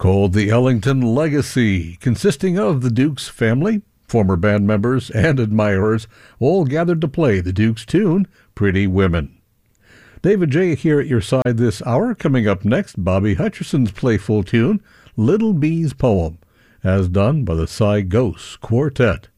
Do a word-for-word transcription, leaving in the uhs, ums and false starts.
called The Ellington Legacy, consisting of the Dukes family, former band members, and admirers, all gathered to play the Dukes' tune, Pretty Women. David J. here at your side this hour. Coming up next, Bobby Hutcherson's playful tune, Little Bee's Poem, as done by the Cy Ghost Quartet.